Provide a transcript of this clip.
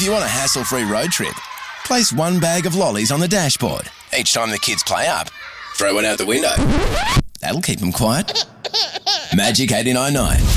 you want a hassle-free road trip, place one bag of lollies on the dashboard. Each time the kids play up, throw one out the window. That'll keep them quiet. Magic 89.9.